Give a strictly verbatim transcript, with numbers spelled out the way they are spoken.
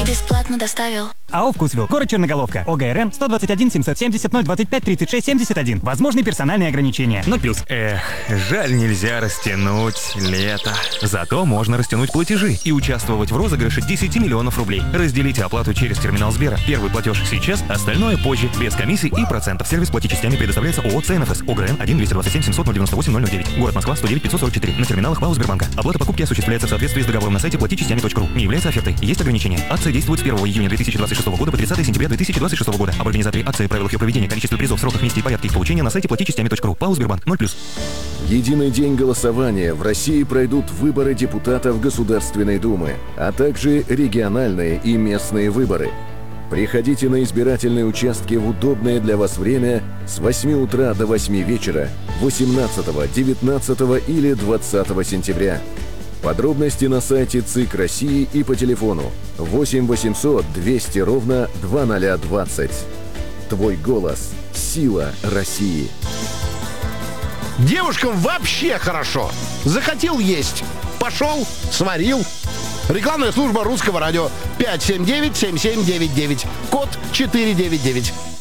бесплатно доставил. АО «Вкусвилл», город Черноголовка, ОГРН сто двадцать один семьсот семьдесят ноль двадцать пять тридцать шесть семьдесят один. Возможны персональные ограничения. ноль плюс. Эх, жаль, нельзя растянуть лето. Зато можно растянуть платежи и участвовать в розыгрыше десять миллионов рублей. Разделите оплату через терминал Сбера. Первый платеж сейчас, остальное позже, без комиссий и процентов. Сервис плати частями предоставляется ООО ЦНФС, ОГРН один двести двадцать семь семьсот девяносто восемь ноль ноль девять. Город Москва, сто девять пятьсот сорок четыре. На терминалах ВАУ Сбербанка. Оплата покупки осуществляется в соответствии с договором на сайте плати частями точка ру. Не является офертой. Есть ограничения. Акция действует с первого июня две тысячи двадцать шестого года по тридцатое сентября две тысячи двадцать шестого года. Об организации акции, правилах ее проведения, количестве призов, сроках, месте и порядке их получения на сайте плати частями точка ру. ПАО Сбербанк. ноль плюс. Единый день голосования. В России пройдут выборы депутатов Государственной Думы, а также региональные и местные выборы. Приходите на избирательные участки в удобное для вас время с восьми утра до восьми вечера восемнадцатого, девятнадцатого или двадцатого сентября. Подробности на сайте ЦИК России и по телефону восемь восемьсот двести ровно двадцать двадцать. Твой голос – сила России. Девушкам вообще хорошо. Захотел есть. Пошел, сварил. Рекламная служба Русского радио. пять семь девять семь семь девять девять. Код четыре девять девять.